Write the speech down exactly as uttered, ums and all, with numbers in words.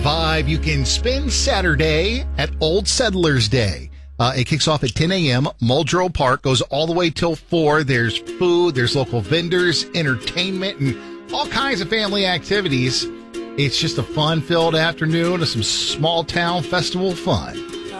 Vibe you can spend Saturday at Old Settlers Day. Uh, it kicks off at ten a.m. Muldrow Park, goes all the way till four. There's food, there's local vendors, entertainment, and all kinds of family activities. It's just a fun-filled afternoon of some small-town festival fun.